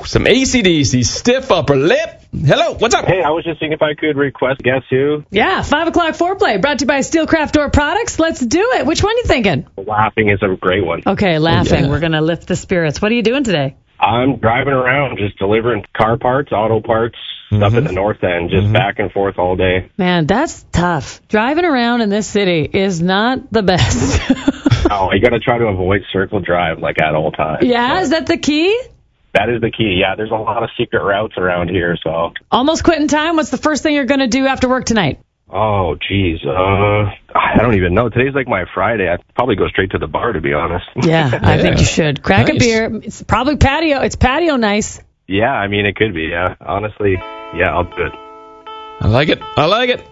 some AC/DC, Stiff Upper Lip. Hello, what's up? Hey, I was just seeing if I could request Guess Who? Yeah, 5 o'clock foreplay, brought to you by Steelcraft Door Products. Let's do it. Which one are you thinking? Laughing is a great one. Okay, laughing. Yeah. We're going to lift the spirits. What are you doing today? I'm driving around just delivering car parts, auto parts, stuff at the north end, just back and forth all day. Man, that's tough. Driving around in this city is not the best. Oh, you got to try to avoid circle drive like at all times. Yeah, is that the key? That is the key. Yeah, there's a lot of secret routes around here, so. Almost quitting time. What's the first thing you're going to do after work tonight? Oh, geez. I don't even know. Today's like my Friday. I'd probably go straight to the bar, to be honest. Yeah, I think you should. Crack a Nice. beer. It's probably patio. It's patio nice. Yeah, I mean, it could be, yeah. Honestly, yeah, I'll do it. I like it.